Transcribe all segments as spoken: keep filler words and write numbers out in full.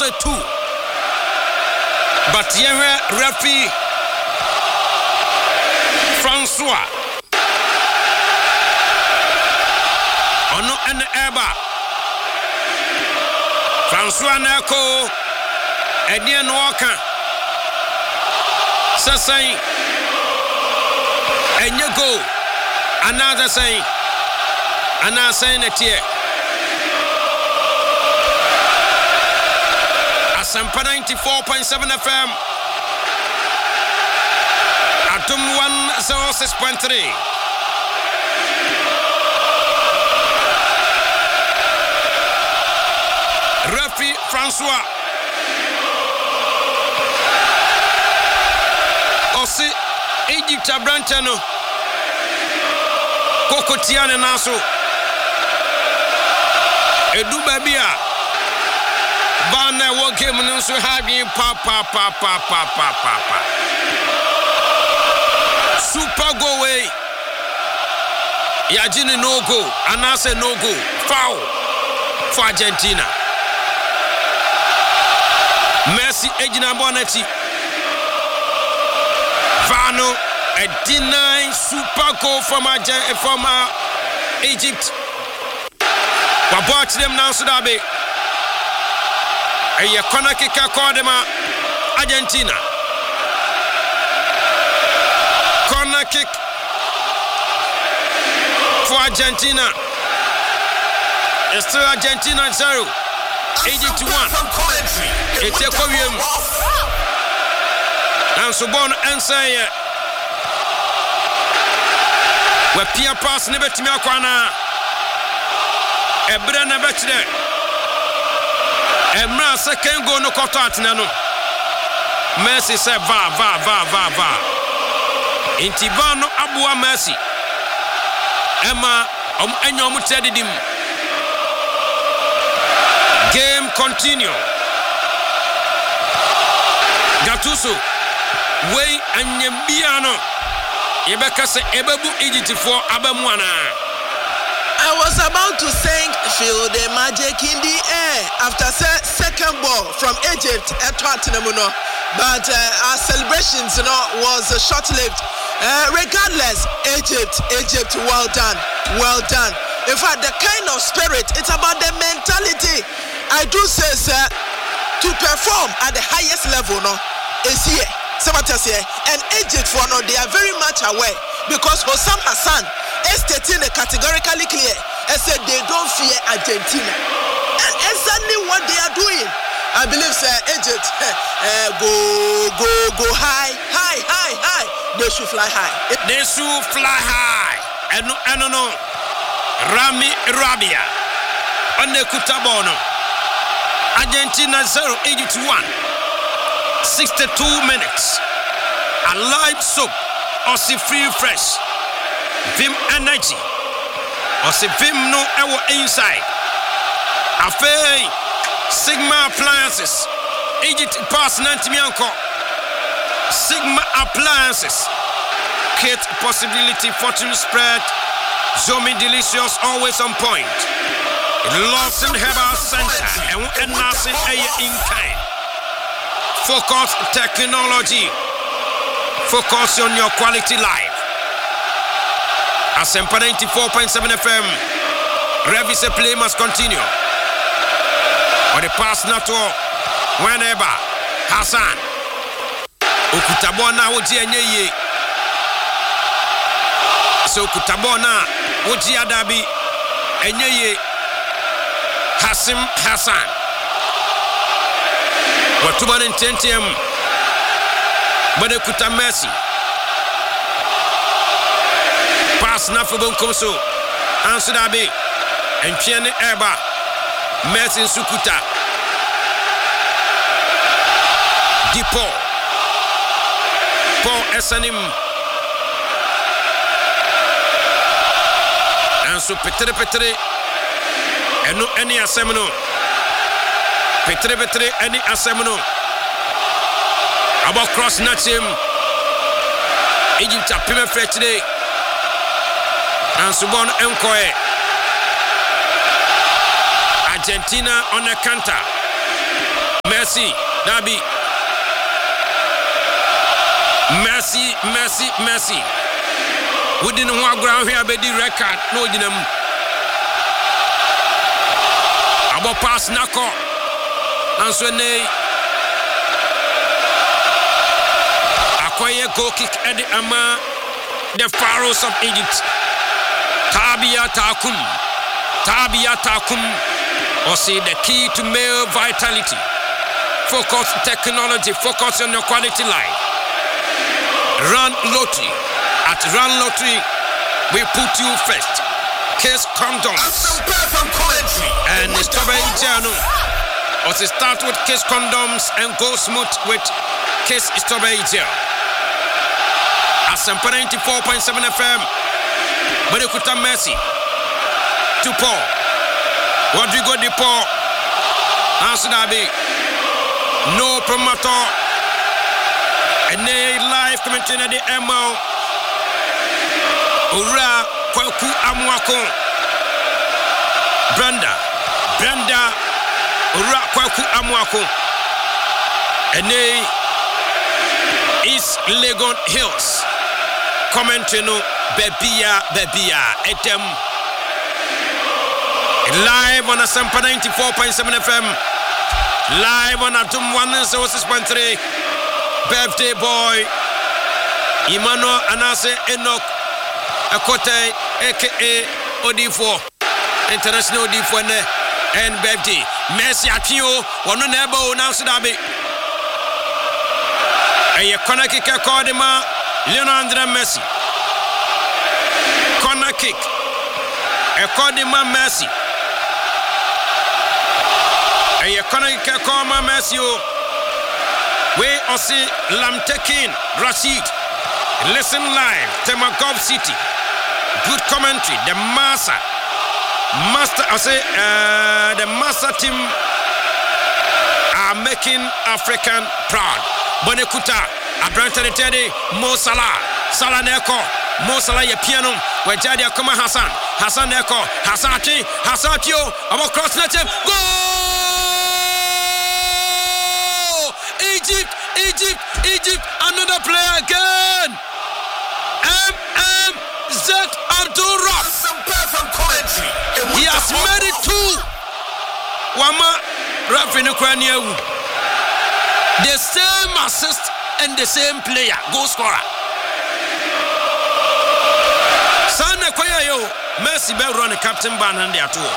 anaasɛ two. But yɛhwɛ referee Francois ɔno ɛne ɛba Francois na ɛkɔ ɛdeɛ no ɔka sɛ sɛn ɛnyɛ goal anaasɛ sɛn anaasɛn na teɛ Asampa ninety-four point seven F M Atom one oh six point three Referee Francois Osi Egypt abranche no Kokotiane naso Edu babia Bana wo game no so hagi pa pa pa pa pa pa pa pa Super go way Yajini no go Anase no go Foul for Argentina Messi ejina boneti Vano a deny super goal from Argentina from uh, Egypt Wabot them now so that be a corner kick called them Argentina corner kick for Argentina. It's still Argentina zero Egypt one. It's a Korean and so bon answer here. We Pierre pass never to me akwana. Ebra na betde. Emra second goal no koto atena no. Messi say va va va va va. Intibano abua Messi. Emma om enyo mu tedidim. Game continue. Gattuso way anyambiano. Yebeka se ebebu Egypt for abamwana. I was about to sing Feel the Magic in the Air after se- second ball from Egypt at Tottenham, but uh, our celebrations you know, was uh, short-lived. Uh, regardless, Egypt, Egypt, well done, well done. In fact, the kind of spirit, it's about the mentality. I do say, sir, to perform at the highest level no, is here. And Egypt, for now, they are very much aware because Hossam Hassan is stating categorically clear and said they don't fear Argentina. And exactly what they are doing. I believe, sir, Egypt, uh, go, go, go high, high, high, high. They should fly high. They should fly high. And no, and no, Rami Rabia on the Kutabono. Argentina zero, Egypt one. sixty-two minutes. A live soap. Ossi free fresh. Vim energy. Ossi Vim no ever inside. Afei Sigma appliances. Egypt pass ninety mianko. Sigma appliances. Create possibility fortune spread. Zomi delicious always on point. Lawson Herbal Center and Nasin Aye in kind. Focus technology. Focus on your quality life. Asempa ninety-four point seven F M. Revise play must continue. Or the pass not to whenever Hassan Okutabona woji enye. So Okutabona woji adabi enye Hassim Hassan. Watuban intentium Bade kuta Messi. Pass na fubon komso. Ansu dabi. Enpiene eba. Messi sukuta. Di Paul. Paul esanim. Ansu petre petre. Enu eni asemno. Petre petre eni asemno. About cross nut him. Egypt a pime fret today. And Subon Enkoe. Argentina on the counter. Messi, Dabi. Messi, Messi, Messi. We didn't want ground here, but the record, no, you know. About pass Nako. And so, nay. Acquire goal kick at the Ama, the Pharaohs of Egypt. Tabia Takum. Tabia Takum. Or say the key to male vitality. Focus technology, focus on your quality life. Run lottery. At Run Lottery, we put you first. Kiss condoms. And Strawberry Jano. Also start with Kiss condoms and go smooth with Kiss Strawberry Gel. Asempa ninety-four point seven F M. Barikuta Messi. To Paul. Rodrigo de Paul. Answer Dabi. No promoter. And they live commenting at the M O. Ura Kwaku Amwako. Branda. Branda. Ura Kwaku Amwako. And they East Legon Hills. Commenting on Bebia Bebia Etem. Live on Asempa ninety-four point seven F M. Live on Atum one oh six point three. Birthday boy Emmanuel Anase Enoch Akote aka O D four International O D four and birthday Messi Atio one never announce Dabi. A corner kick called him Leonardo Messi. Corner kick. A called him Messi. A corner kick called him Messi. We also Lamtekin Rashid. Listen live, Temagov City. Good commentary. The Massa, Master, I say, uh, the Massa team are making African proud. Bonekuta, Abranta Teddy, Mo Salah, Salah Neko, Mo Salah ye piano, where Jadia Koma Hassan, Hassan Neko, Hassati, Hassatio, about cross net, go! Egypt, Egypt, Egypt, another player again. M M Z Abdul Raf. He has made it two. Wama Rafin Ukrainian. The same assist and the same player, goal scorer. Sana Koyayo, Messi be run the captain ban and they are two.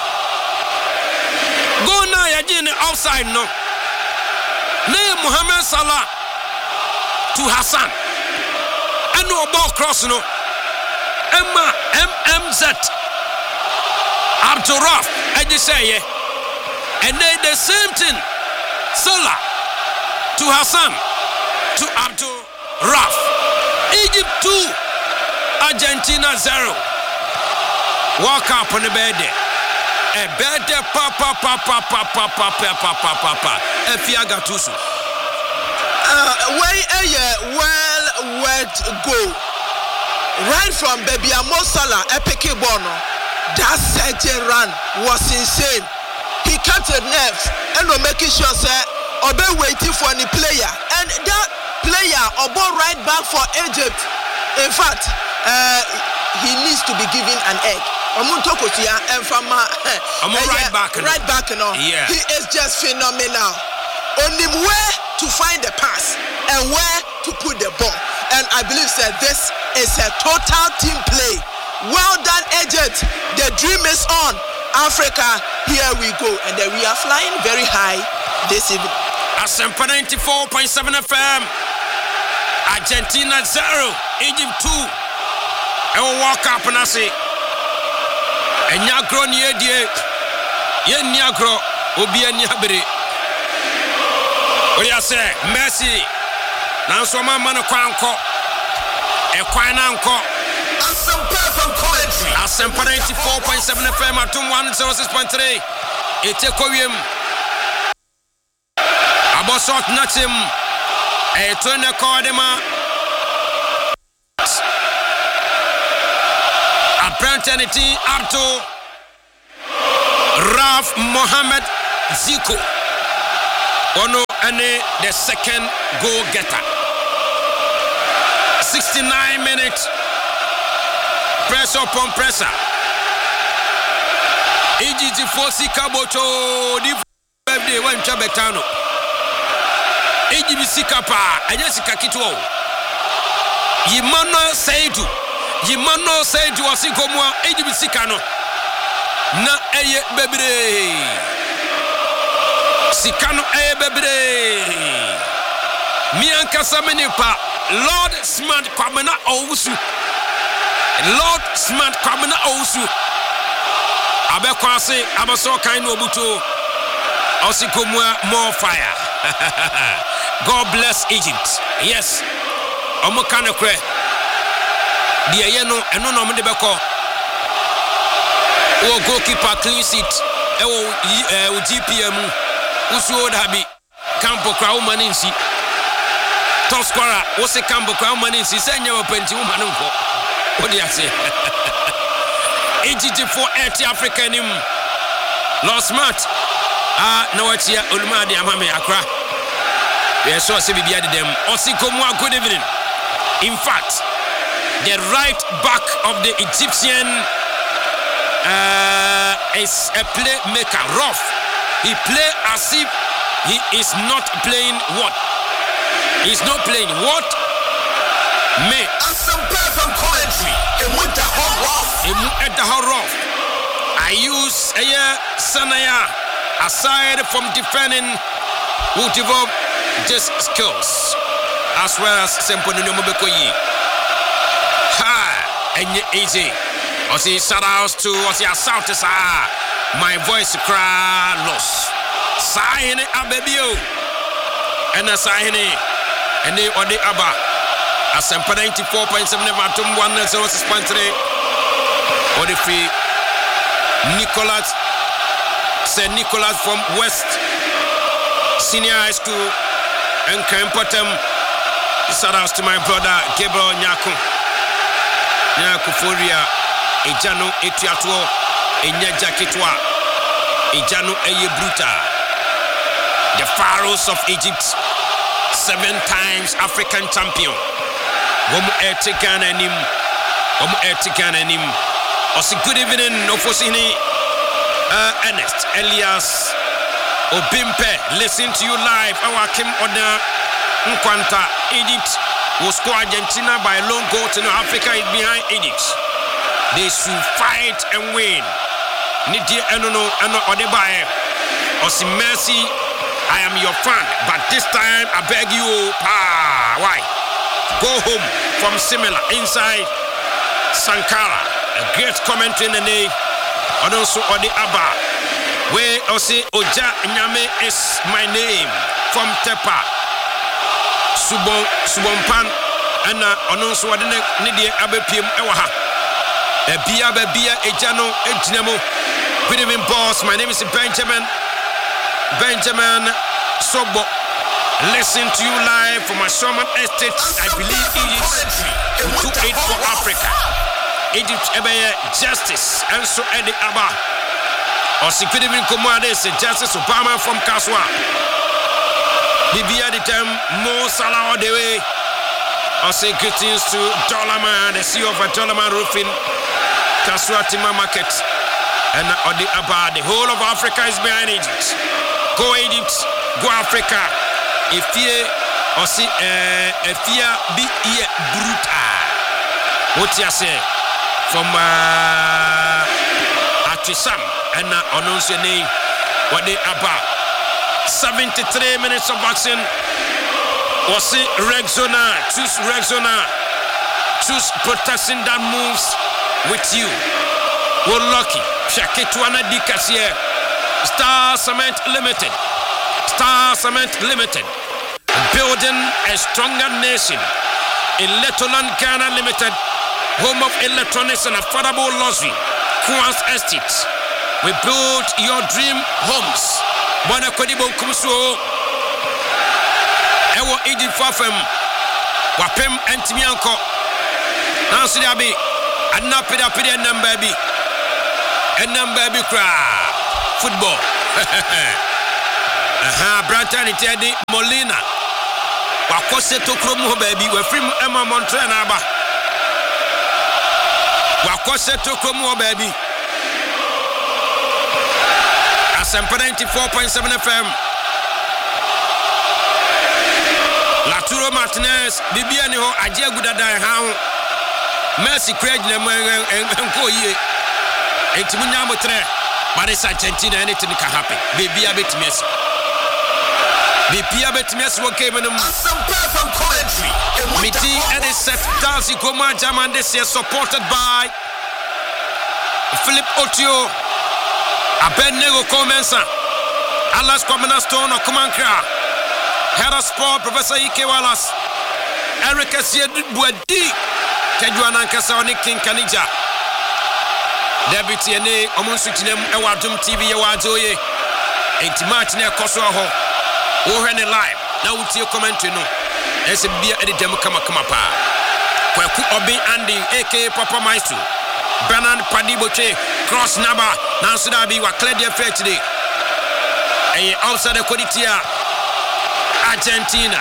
Go now, you're outside no. Name Mohamed Salah to Hassan. And no ball cross no. Emma M M Z Abdul Raf. I just say yeah. And then the same thing. Salah to Hassan to Abdul Raf. Egypt two. Argentina zero. Walk up on the bed there. A better papa papa papa papa papa papa. Efiaga tusu. Uh, way a well worked goal. Right from Baby Mo Salah, epic bono. That second run was insane. He kept the nerves and was making sure say Obe waiting for the player. And that player Obo right back for Egypt. In fact, uh, he needs to be given an egg. Omuntokotia and from uh, I'm uh, right back. Right back, you know. Yeah. He is just phenomenal. Only where to find the pass and where to put the ball. And I believe that this is a total team play. Well done, Egypt. The dream is on. Africa, here we go. And then we are flying very high this evening. Asempa ninety-four point seven F M. Argentina zero. Egypt two. I will walk up and I say, and Nyagro near the Yen Nyagro will be a Nyabri. What do you say? Messi. Now, so my man, a quanko, a quananko. Asempa ninety-four point seven F M at one oh six point three. It's a Korean. Abosot Natim. A twin Cordema. Apprentice Abdul Raf Mohammed Zico. Ono ane the second goal getter. sixty-nine minutes. Pressure upon pressure. Egypt Fosi Kaboto di birthday when Chabetano. Egypt Sikapa, Anyasika Kitwo. Yimano Saidu. Yimano Saidu Asikomwa, Egypt Sikano. Na eye bebre. Sikano eye bebre. Mianka Samenipa. Lord Smart Kwamena Owusu. Lord Smart Kwamena Owusu. Abekwase abaso kind obuto. Osikomwa more fire. God bless Egypt. Yes. Omo kanekre. Die ye no eno no mde beko. O goalkeeper clean sheet. E wo G P M. Usu odabi. Campo kwa umaninsi. Top scorer, what's the Campo Crown money? She said, you were plenty woman. What do you say? Egypt for eighty African him. Lost Smart. Ah, no, it's here. Ulmadi Amame Accra. We saw Sibia them. Osikomwa, good evening. In fact, the right back of the Egyptian uh, is a playmaker, rough. He play as if he is not playing what? He's not playing what? Me. And some from commentary. And with the hot rough. At the hot rough. I use a year Sanaya aside from defending who develop just skills as well as Semponino Mobekoyi. Ha! And easy. I see shout outs to what's your South is my voice cry loss. Sign Abebio. And a sign and they or the Abba. A sample ninety-four point seven atom one zero six point three. Or the free Nicholas Saint Nicholas from West Senior High School and Kempotem. Shout out to my brother Gabriel Nyako. Nyako Foria Ejano Etiatwo Enyaja Kitwa Ejano Eye Bruta. The Pharaohs of Egypt. Seven times African champion. Womu Ertikan and him. Womu Ertikan and him. Also, good evening, Ofosini. Uh, Ernest Elias Obimpe. Listen to you live. Our Kim Oda Nkwanta. Egypt will score Argentina by a long goal to know Africa is behind Egypt. They should fight and win. Nidi Enono Eno Odebae. Osi Mercy. I am your fan, but this time I beg you, ah, why? Go home from Simila inside Sankara. A great commentary in the name, and also Odi Abba. Where I say Oja Nyame is my name from Tepa. Subon Subonpan, and also Odi Nidia Abe P M Ewaha. Ebia Bebia Ejano Ejnemo. Good evening, boss. My name is Benjamin. Benjamin Sobo, listen to you live from my Sherman Estate. I believe Egypt will do it for Africa. Egypt Ebeye Justice and so Eddie Abba. Or security Komade say Justice Obama from Kaswa. Bibia the time Mo Salah the way. Or say greetings to Dollarman, the C E O of Dollarman Roofing, Kaswa Timber Market, and Odi Abba. The whole of Africa is behind Egypt. Go Egypt, go Africa. If you or see a fear be here bruta. What you say from uh, Atisam and announce your name. What they about seventy-three minutes of action. Or see Rexona, choose Rexona, choose protection that moves with you. We're lucky. Shaketwana Dikasia. Star Cement Limited. Star Cement Limited. Building a stronger nation. Electroland Ghana Limited. Home of electronics and affordable luxury. Quans Estates. We build your dream homes. Bona Kodibo Kumso. Ewo Egypt Fafem. Wapem Antimianko. Nancy Abi. Anapida Pida Nambabi. And Nambabi Cra. Football. aha Branton Teddy Molina wakose tokrom ho baabi wafrim Emma Montre na aba wakose tokrom ho baabi Asempa ninety-four point seven F M Laturo Martinez bibia ni ho aje gudadan ha ho Messi Craig na enko yie entimu nyamotre Marisa Argentina anything can happen bibia betimi asi bibia betimi asi wo game no Some commentary. Miti and is set Darcy Goma Jaman this year supported by Philip Otio Abenego Comensa Alas Comena Stone or Kumankra Hera Sport Professor Ike Wallace Eric Asied Bwadi Kejuana Nkasa Oni King Kanija Deputy Ene Omunsutinem Ewadum T V Ewadoye Enti match ne koso ho wo hwene live na wutie commentary no ese bia ede dem kama kama pa Kwaku Obi Andy aka Papa Maestro Bernard Padiboche cross number now so that be wa clear the fair today eh outside the quality Argentina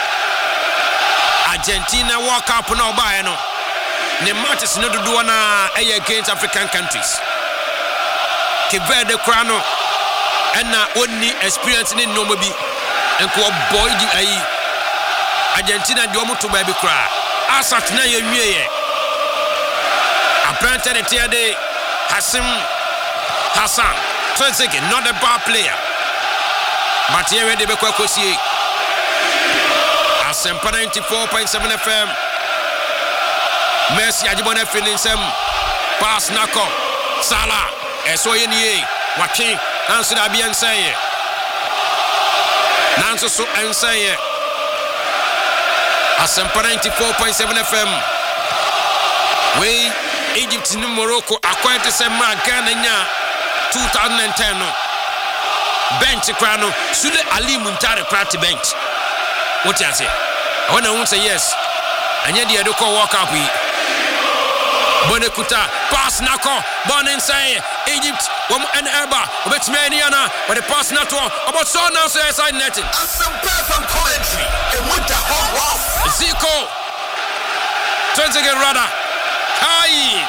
Argentina World Cup no buy no the matches no do na eh against African countries Cape Verde krano and na only experience ni no bi enko boy di ayi Argentina di omo to ba bi kra asat na ye wie ye apprentice de tiade Hassim Hassan Trezeguet not a bad player but here we dey be kwakosie Asempa ninety-four point seven F M Messi ajibona feeling sem pass nako Salah eso ye nie watwe nanso da bia nsanye nanso so ensanye Asempa ninety-four point seven F M we Egypt ni Morocco acquired to say ma Ghana nya twenty ten no bench krano Sule Ali Muntari prati bench what you say I want to say yes anya dia do call walk up we Bonekuta pass nako bon inside Egypt wom en eba obetmani ana but the pass not about so now so side netting Some perfect commentary. And with the hot rough. Zico Trezeguet rather Hi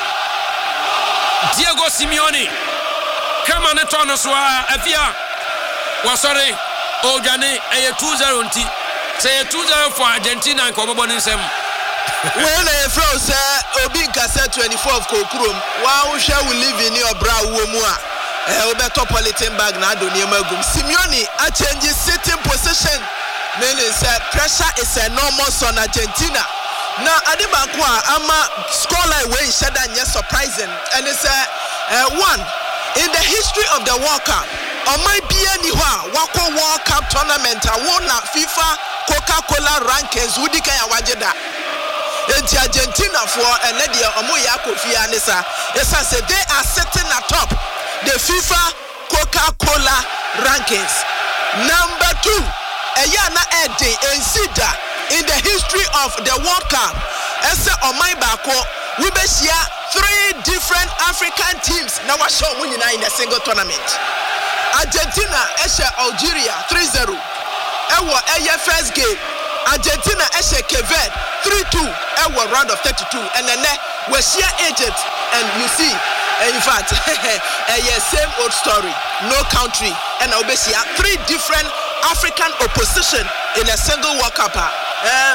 Diego Simeone come on etono so afia wa sorry Ojane e two zero nti say two zero for Argentina nko bobo nsem when a flow say Obi Nkasa twenty-four of Kokrom wa wo hwe we live in your bra wo mu a eh obeto polythene bag na adoni emagum Simeone a change sitting position meaning say pressure is enormous on Argentina. Now Adibanko ama scoreline wey said that yes surprising and it's a uh, one in the history of the World Cup on my bia ni ho wako World Cup tournament a won na FIFA Coca-Cola rankings wudi kan ya wageda enti Argentina for enedia omo ya kofi anisa esa say they are sitting atop the FIFA Coca-Cola rankings. Number two Eyana Ede Ensida in the history of the World Cup. Ese Omai Bako, we be share three different African teams. Now we show we in a single tournament. Argentina, Eshe Algeria three zero. Ewo Eye first game. Argentina, Eshe Cape Verde three two. Ewo round of thirty-two. And then we share Egypt. And you see, in fact, a same old story. No country. And we share three different African opposition in a single World Cup. Uh,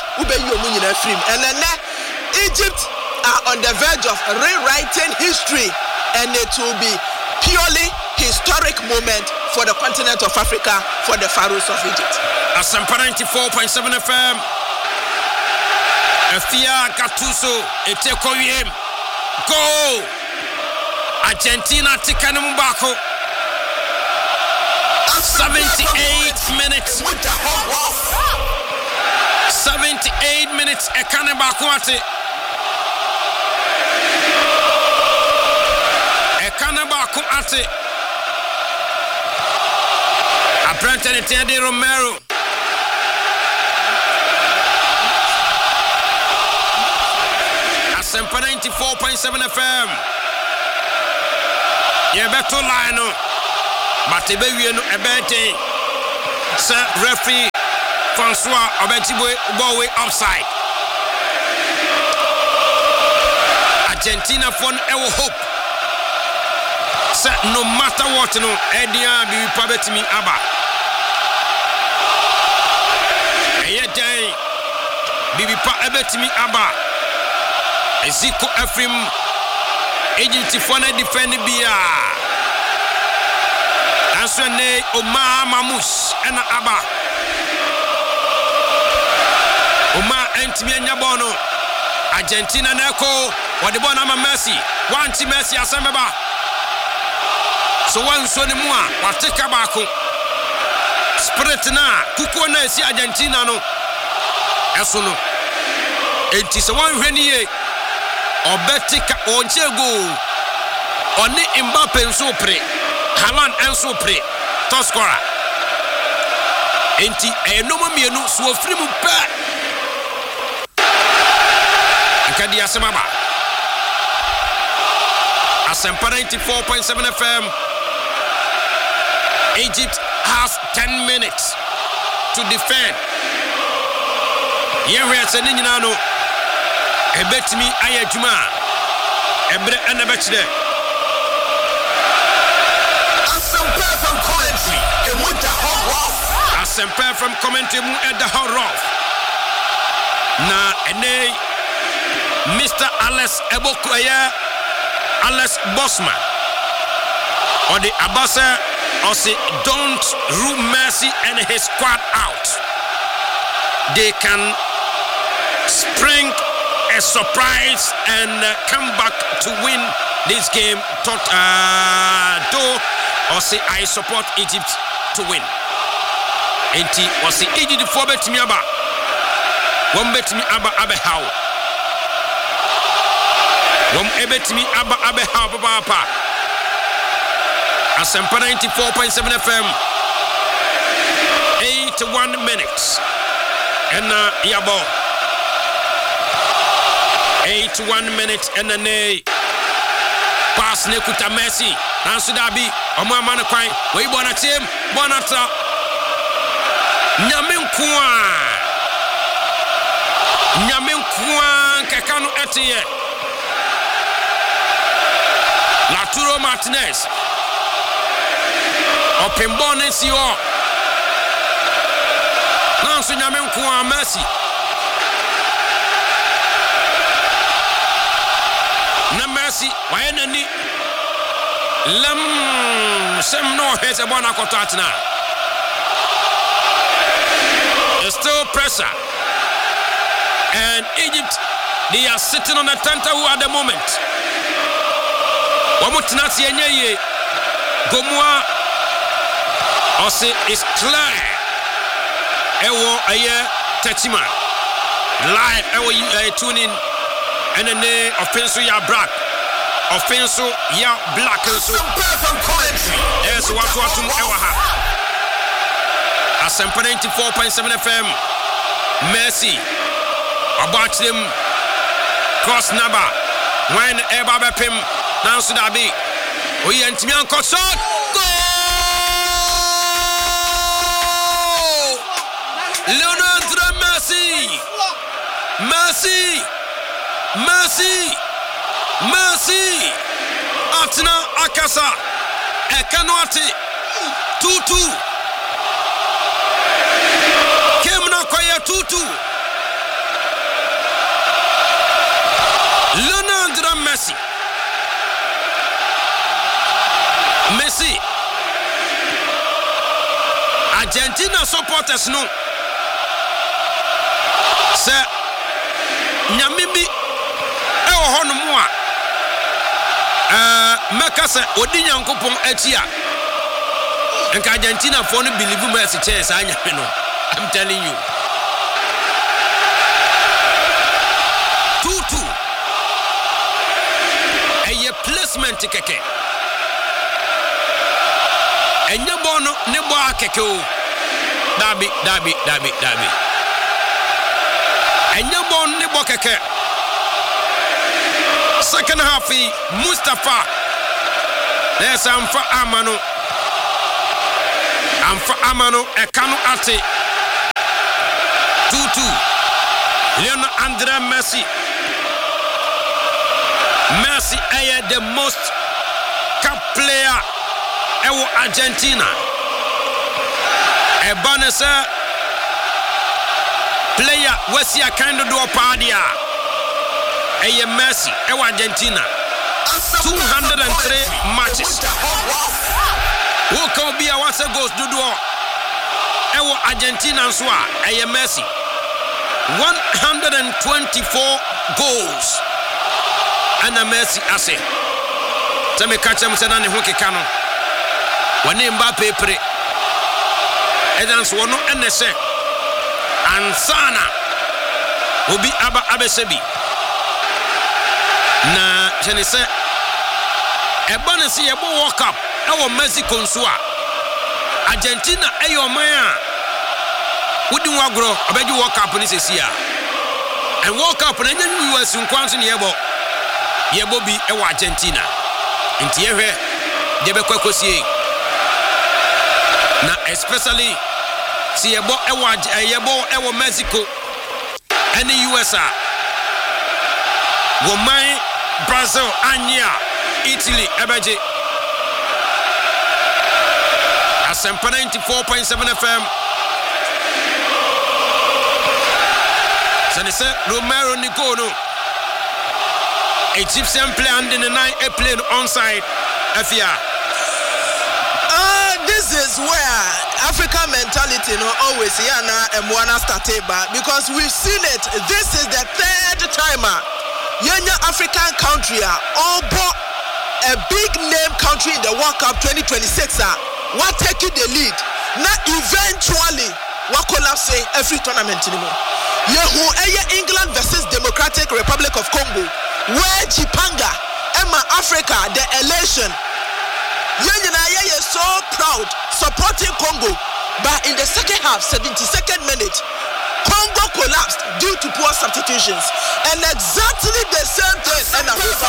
and then Egypt are on the verge of rewriting history, and it will be purely historic moment for the continent of Africa, for the pharaohs of Egypt. Asempa ninety-four point seven F M Efia Gattuso etekoyem go Argentina tikane mbako seventy-eight minutes seventy-eight minutes ekane mbako ate ekane mbako ate Apprentice Teddy Romero Asempa ninety-four point seven F M ye beto line no but ebe wie no ebete Sir referee Francois Obetiboy ball way upside. Argentina for ever hope. Sir no matter what no Edia be probably me aba. Eye day bibi pa ebetimi aba. Eziko Ephraim Egypt for na defend bia. Answer ne Omar Mamus and Abba. Omar entimi anya bono. Argentina neko what the bona Messi. One team Messi asemeba. So one so ni mua wateka bako. Spirit na kuko na si Argentina no. Eso no. Enti so one hwani ye. Obetika onche go. Oni Mbappe nso pre. Haaland enso pre. Top scorer. Enti enoma mienu so ofiri mu pa. Nkadi asemaba. Asempa ninety-four point seven F M. Egypt has ten minutes to defend. Yewe sene nyina no. Ebetimi ayaduma. Ebre enebechide. Asempa from commentary and with the hot rough. Asempa from commentary mu at the hot rough. Na ene Mister Alex Ebokoya Alex Bosman or the Abasa or say don't rule Messi and his squad out. They can spring a surprise and uh, come back to win this game. Tot uh, do or say I support Egypt to win. Enti or say Egypt for bet me aba. One bet me aba abe how. One bet me aba abe how papa. Asempa ninety-four point seven F M. eighty-one minutes. And uh, yabo. eighty-one minutes and a nay. Pass Nekuta Messi. Nansu Dabi. Omo amana kwan. We bona team. Bona tra. Nyamin kwa. Nyamin kwa kakanu etiye. Lautaro Martinez. Open bonus yo. Nansu nyamin kwa Messi. Na Messi why nani lam sem no has a bona kotatna. There's still pressure and Egypt they are sitting on the tentacle at the moment. Wamutinati enye gomwa ose is clear ewo aye tetima live ewo tune in. And the name offensive ya black. Offensive ya black and so. Yes, what what to ever have. Asempa ninety-four point seven F M. Messi. About them. Cross number. When ever bepim. Now should I be? We entimian shot. Goal! Leonardo Messi. Messi. Messi, Messi, Atina Akasa, Ekanoati, Tutu, Kemna Kwaya Tutu, Leonardo Messi, Messi, Argentina supporters no, Sir Nyamimbi. Hono moa eh makasa odi nyankopon atia enka Argentina for no believe Messi chance anya me no I'm telling you two two eye placement keke enye bono ne bo akeke o dabi dabi dabi dabi enye bono ne bo keke. Second half, Mustafa. There's some for Amano. amfa amano ekano ate two two Lionel Andre Messi Messi is the most cup player ewo Argentina e banesa player wasi akando do padia e Messi ewo Argentina two hundred three matches who can be a once goes do do ewo Argentina so a e Messi one hundred twenty-four goals and a Messi ase tame catch am sana ne ho keka no woni Mbappe pre edan so no enese ansana obi aba abesebi na jene se eba ne se yebo World Cup ewo Mexico nso a Argentina eyo man a wodi wagro abeji World Cup ni sesia and World Cup na nyu U S nkwanso ne yebo yebo bi ewo Argentina nti ehwe de be kwakosie na especially si yebo ewo yebo ewo Mexico and the U S A woman Brazil anya Italy ebeje Asempa ninety-four point seven F M Sanise Romero Nicono Egyptian player and in the nine a plane onside F I A. Uh, this is where African mentality no always yana and wanna start because we've seen it. This is the third timer. Young African country all bought a big name country in the World Cup twenty twenty-six. What taking the lead? Not eventually what collapsing every tournament anymore. Yehu eye England versus Democratic Republic of Congo. Where Chipanga, Emma Africa, the elation. Yenyina ye is so proud supporting Congo, but in the second half, seventy-second minute, Congo collapsed due to poor substitutions, and exactly the same thing. And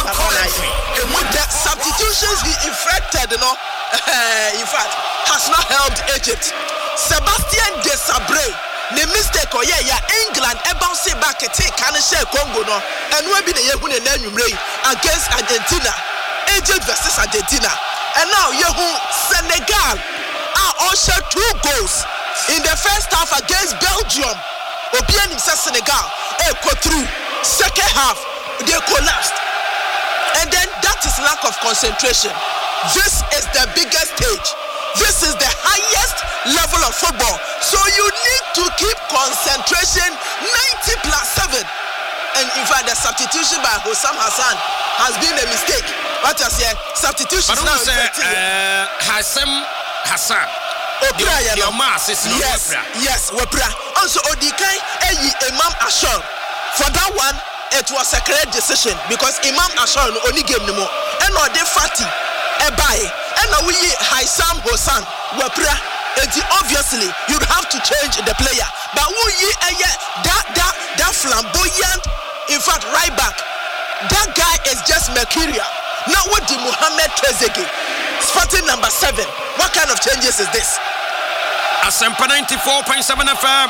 the substitutions he infected, you know, in fact, has not helped Egypt. Sebastian Desabre. The mistake oh yeah yeah England e bounce back e take can share Congo no and we be the yehu na nwumre against Argentina, Egypt versus Argentina, and now yehu Senegal are also two goals in the first half against Belgium. Obianim say Senegal e go through second half they collapsed, and then that is lack of concentration. This is the biggest stage. This is the highest level of football. So you need to keep concentration. Ninety plus seven. And in fact, the substitution by Hossam Hassan has been a mistake. What I say, substitution now is uh, Hassam Hassan. Opera, your mass is no yes, opera. Yes, opera. Also, Odikai Eyi Imam Ashur. For that one, it was a correct decision because Imam Ashur no only game no more. And no de Fati Ebaye. And now we Hassam Hassan Wapra. Obviously, you'd have to change the player. But who ye that that that flamboyant, in fact, right back, that guy is just mercurial. Now what did Mohamed Trezeguet, starting number seven? What kind of changes is this? Asempa ninety-four point seven F M.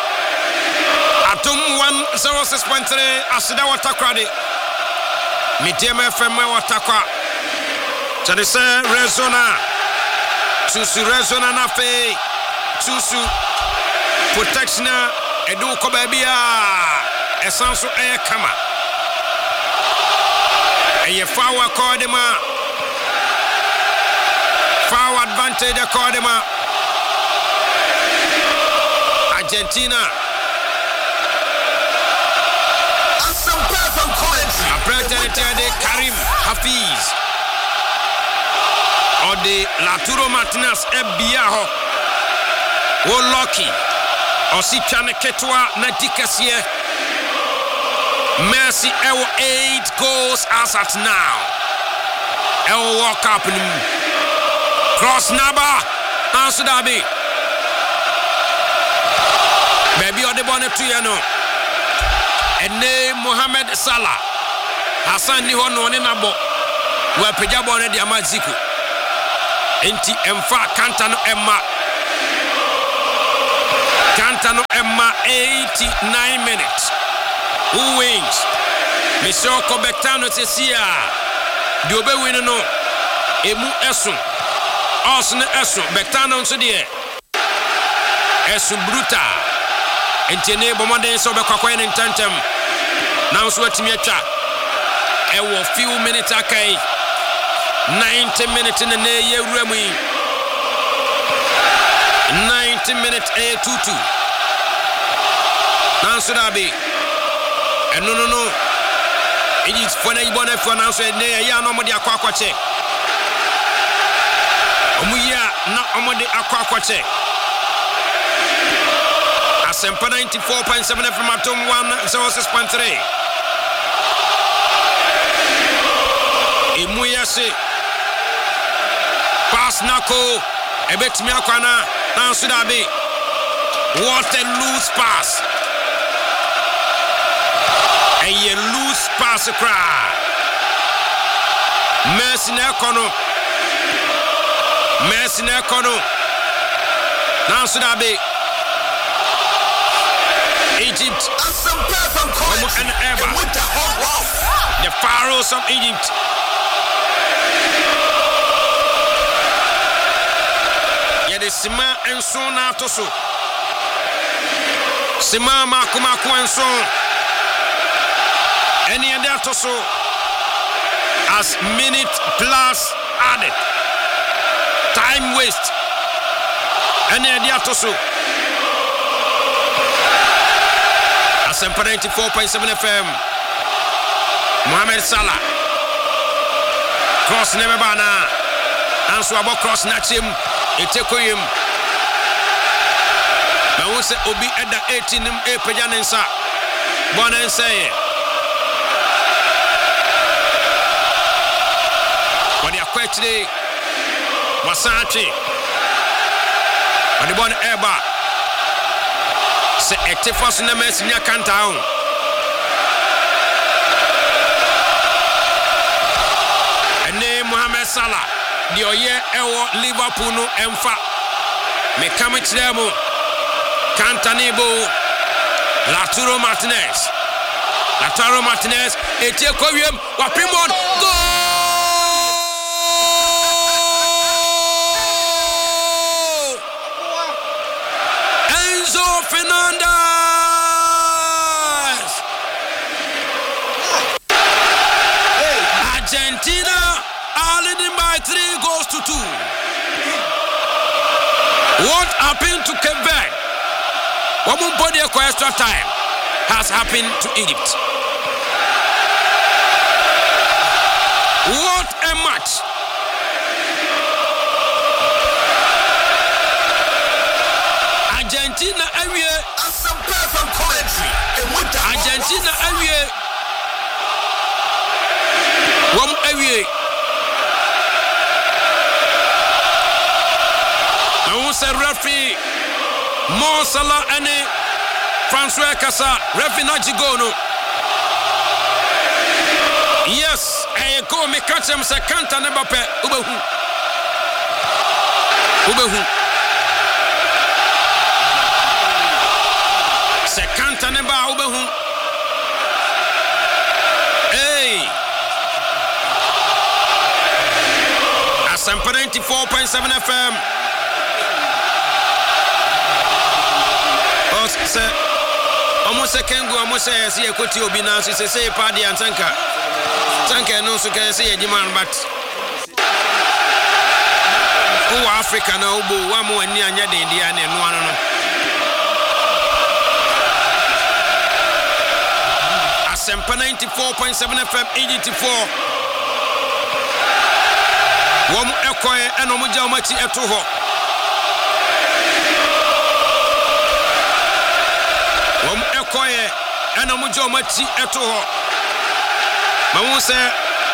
Atum one oh six point three. Asida watakwade. Medium F M watakwa. Chadise Rezona. Susu Rezona na fe. Susu protection edu ko babia. Esanso eye kama. Eye fawa kodema. Fawa advantage kodema. Argentina. Apretene Karim Hafiz. Ode Laturo Martinez ebiaho. O lucky. Osi chane ketwa na dikasie. Messi ewo eight goals as at now. Ewo walk up in cross naba. Ansudabi. Baby ode bone tuyano. Ene Mohamed Salah. Hassan ni hono ne nabo. Wa peja bone de amaziku. Enti emfa kanta no emma Kantano Emma eighty-nine minutes. Who wins? Misoko Bectano Tesia. Diobe win no. Emu Esun. Osne Esun. Bectano Sudie. Esun Bruta. Entene Bomade so Bekwakoy in Tantem. Now Swatimiacha. Ewo few minutes akai. ninety minutes in the Neye Remy. ninety minutes A two two. Now Sudabi. And no no no. It is funny one for now said Nea ya no modi akwakwache. Omuya na omodi akwakwache. Asempa ninety-four point seven from Atom one zero six point three. Emuya se pass nako ebetimi akwana na Sudabi. What a loose pass. A loose pass cry. Mercy Nekono. Mercy Nekono. Now Sudabi. Egypt. And ever. The Pharaohs of Egypt. Yet Sima and Son Atoso. Sima Makumaku and Son. Any other Atoso as minute plus added. Time waste. Any other Atoso. Asempa ninety-four point seven F M. Mohamed Salah. Cross never bana. Answer about cross Nachim. Etekoyim. Now we say Obi at the eighteen him a Pajanensa. Bonense. But the question Wasachi. But the one Eba. Se etifas na mes nya kanta on. Ene Mohamed Salah di oye ewo Liverpool no emfa. Me kame kire mo kanta nebo Lautaro Martinez. Lautaro Martinez etie kowiem wapimon go. Enzo Fernandez. Argentina are leading by three goals to two. What happened to Cape Verde? One more body for extra time has happened to Egypt. What a match! Argentina area. Some perfect commentary. Argentina area. One area. Now who's a referee? Mo Salah and Francois Cassa. Referee Najigono. Yes, I go me catch him. Say can't never pay. Ubehu. Ubehu. Kanta neba ubehu. Hey. Asempa ninety-four point seven F M. Oh, say, almost a kengu, almost say, see a kuti obina, so say, party and tanka. Tanka no so can say a demand, but oh, Africa no, one more near Indiana and one on. Asempa ninety-four point seven F M eighty-four. Wom ekoye eno muja omachi eto ho. Wom ekoye eno muja omachi eto ho. Ma say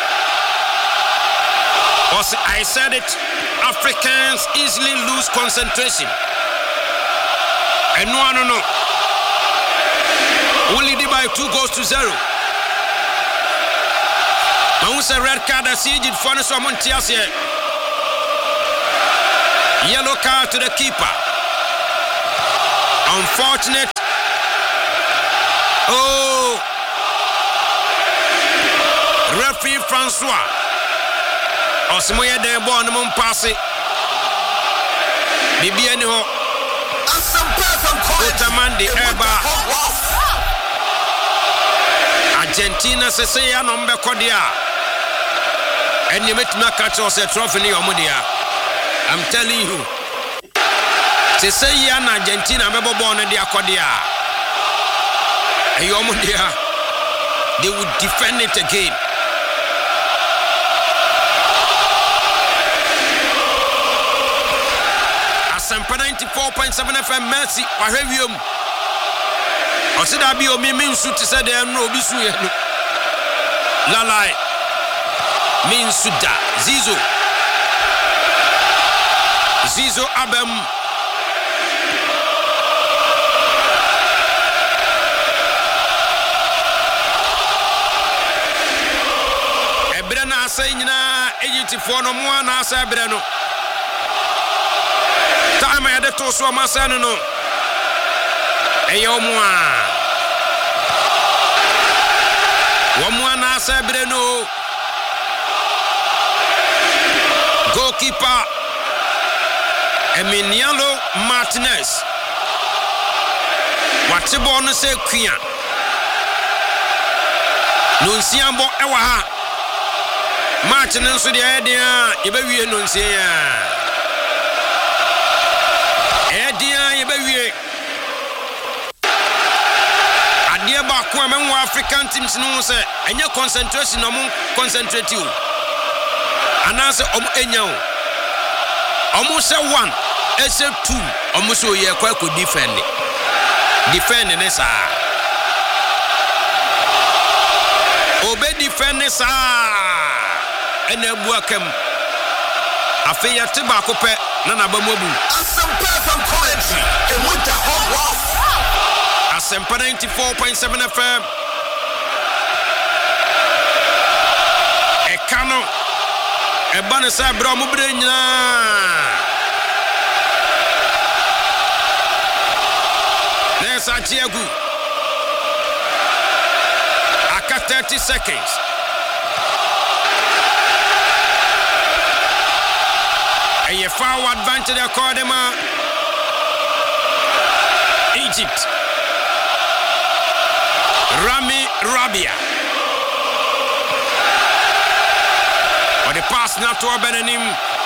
I said it, Africans easily lose concentration. And no no no. Only lead by two goals to zero. Now who's a red card as Egypt for us from Montias here. Yellow card to the keeper. Unfortunate. Oh, referee Francois. Osimoye de ball no mun pass it. Bibi ani ho. Utamandi eba. Argentina sese ya no mbe kodia. Eni metuma catch us a trophy ni omudia. I'm telling you. Sese ya na Argentina mebo ball no dia kodia. Eyo omudia. They would defend it again. Asempa ninety-four point seven F M Mercy wahwewiom. Osida bi o mi minsu ti se de no obi su ye no. Lalai. Minsuda Zizo. Zizo Abem. Ebre na asa nyina eyitifo no mo na asa ebre no. Time I had to so my son no. Eyo moa. Wo moa na asa ebre no. Goalkeeper Emiliano Martinez. What's ball no say Queen. Nunsiambo ewa ha. Martinez so the idea ibewie nunsia. Idea ibewie. Adia ba ko amenwo African teams no say enye concentration no mo concentrate you. Anase omu enyaw omu se one ese two omu so ye kwa ko defend defend ne sa obe defend ne sa ene bu akam afi ya te ba ko pe na na ba mobu Asempa from Coventry and with the home rough. Asempa ninety-four point seven F M Ekano Ebane sa bro mu bre nyina. Nessa Diego. Aka thirty seconds. And you forward advantage Akadema. Egypt. Rami Rabia. But the pass not to Benin.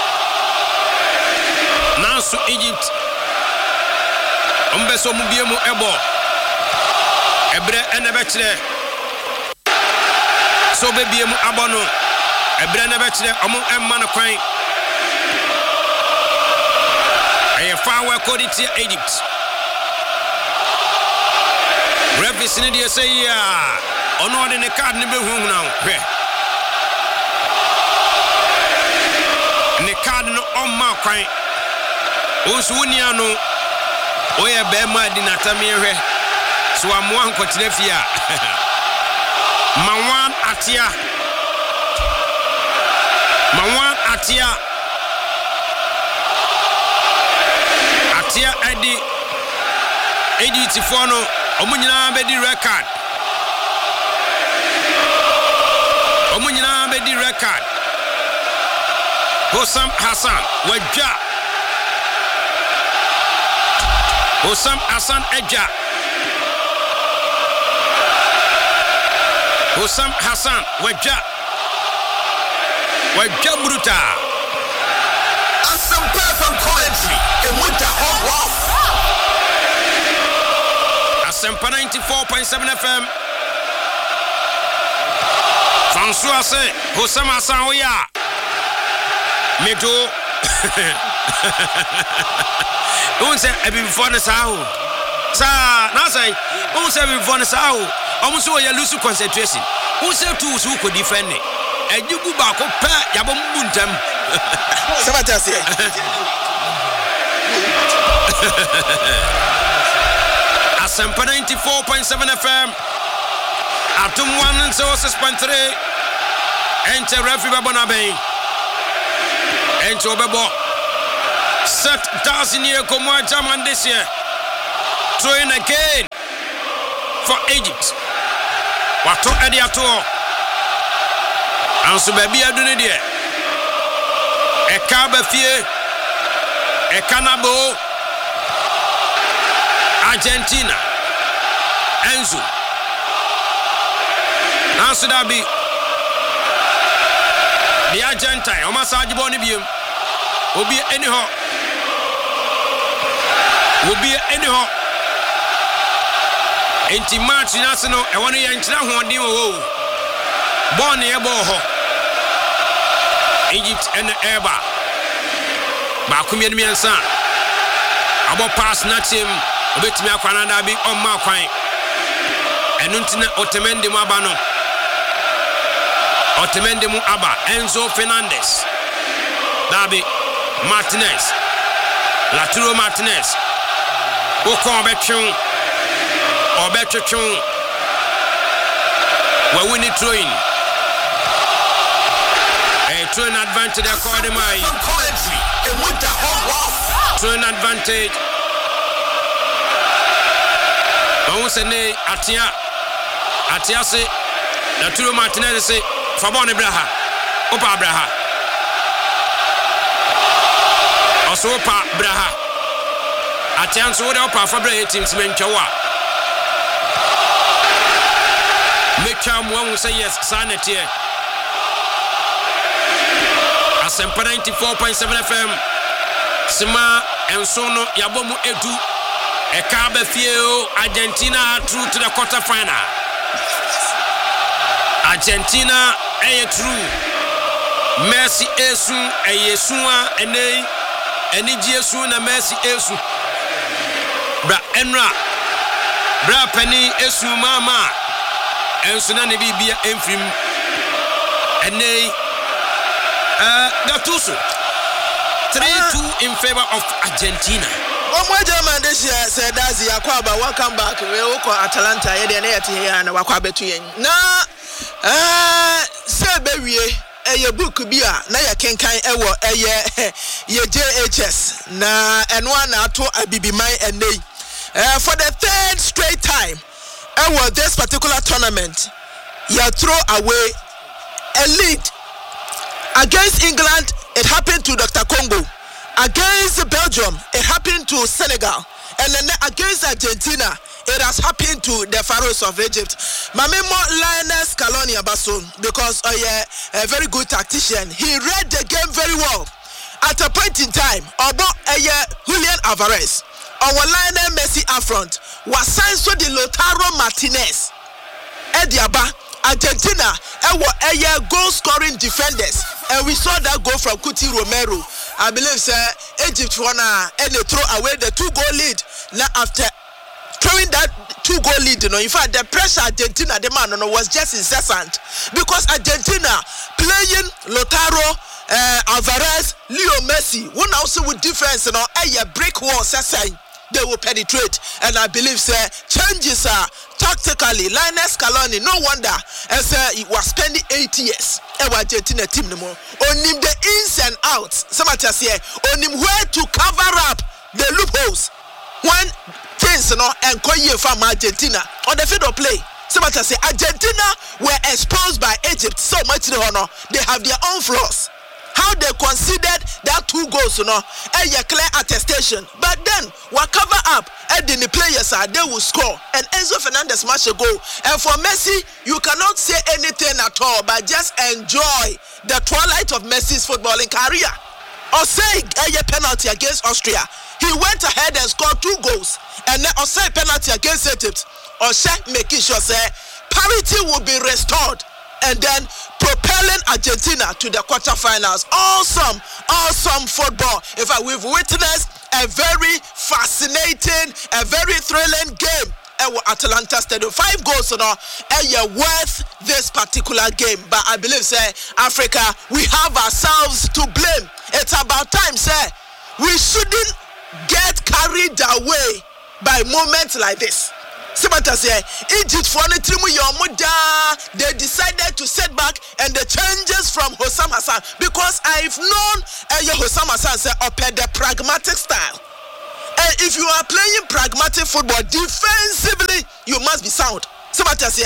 Now to Egypt. Umbeso mubiemu ebo. Ebre enebetre. So bebiemu abono. Ebre enebetre omu emma no kwan. Eye fawe koditi Egypt. Referee ni dey say ya. Ono de ne card ni be hu now. Hwe. Ne card no on ma kwan. Onsu unia no oye be ma di natami hwe. So amwa nkotire fia. Mawan atia. Mawan atia. Atia edi edi tifono omunyina be di record. Omunyina be di record. Hosam Hassan Waja. Hosam Hassan Eja. Hosam Hassan Waja. Waja Bruta. Asempa from Coventry and with the home rough. Asempa ninety-four point seven F M. François say Hosam Hassan Oya. Meto. Don't say I be before the sao. Sa, na say, don't say before the sao. Almost so you lose concentration. Who say two who could defend it? And you go back up, Yabum Buntam. Sabatas. Asempa ninety-four point seven F M. Atum one and so suspend three. Enter referee Babonabe. Enter Bebo. Set thousand year Komwa Jaman this year. Throw in again for Egypt. Wato edi ato. Anso baby adune de. Eka ba fie. Eka na bo. Argentina. Enzo. Nanso dabi. The Argentine, o masaji boni biem. Obi eni ho. Obi eni ho. Enti match national e wonu ye nkyira hoɔden wo. Ball ne e ball ho. Egypt and Eba. Ba kumie mi ensa. Abo pass na team obetimi akwana da bi on ma kwan. Enu ntina Otamendi mu aba no. Otamendi mu aba Enzo Fernandez. Dabi Martinez. Lautaro Martinez. Okon betwon. Obetwon. We win it throwing. A throwing advantage according to my throwing advantage. On se ne atia atia se Lautaro Martinez se Fabon Ibraha Opa Braha Oso Opa Braha Atia so de Opa Fabra teams mentwa Mekam won say yes sanity Asempa ninety-four point seven F M Sima ensono yabomu edu Eka fie Argentina through to the quarter final. Argentina aye through. Messi esu aye suwa ene eni jesu na Messi esu. Bra enra. Bra pani esu mama. Ensu na ne bibia enfrim. Ene uh Gattuso. three two in favor of Argentina. One German this year said that's the Aquaba. Welcome back. We will Atalanta. Yet the next year and Aquaba to you. Now, uh, say baby, a book be a na ya can kind ever a year ye J H S na and one ato a B B my and they uh, for the third straight time. Ever this particular tournament, you throw away a lead against England. It happened to Doctor Congo. Against Belgium, it happened to Senegal. And then against Argentina, it has happened to the Pharaohs of Egypt. Mamemo Lionel Scaloni Abaso, because uh, yeah, a very good tactician. He read the game very well. At a point in time, about uh, yeah, Julian Alvarez, our Lionel Messi up front, was signed to the Lautaro Martinez. Ediaba, Argentina, and were a year goal scoring defenders. And we saw that goal from Cuti Romero. I believe sir, Egypt wanna and they throw away the two goal lead. Now after throwing that two goal lead, you know, in fact the pressure Argentina the man you know, was just incessant because Argentina playing Lautaro, uh, Alvarez, Leo Messi, one also with difference, you know, a brick wall, they will penetrate, and I believe sir, changes are tactically. Lionel Scaloni, no wonder, as uh, he was spending eight years. Argentina team no more. On him the ins and outs. Somebody say on him where to cover up the loopholes when things you know and call you from Argentina on the field of play. Somebody say Argentina were exposed by Egypt so much the honor. They have their own flaws. How they considered that two goals, you know, and a clear attestation. But then, what cover up, and then the players are they will score. And Enzo Fernandez match a goal. And for Messi, you cannot say anything at all, but just enjoy the twilight of Messi's footballing career. Or say a penalty against Austria. He went ahead and scored two goals. And then or say penalty against Egypt. Or say making sure say parity will be restored. And then propelling Argentina to the quarterfinals. Awesome, awesome football. In fact, we've witnessed a very fascinating, a very thrilling game at Atalanta Stadium. Five goals on and you're worth this particular game. But I believe, say, Africa, we have ourselves to blame. It's about time, say, we shouldn't get carried away by moments like this. Somebody say Egypt for the team they decided to set back and the changes from Hossam Hassan because I've known uh, Hossam Hassan say up the pragmatic style. And if you are playing pragmatic football, defensively, you must be sound. So what I say,